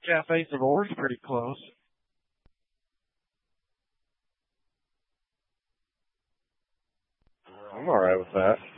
Cafe Savore's pretty close. I'm all right with that.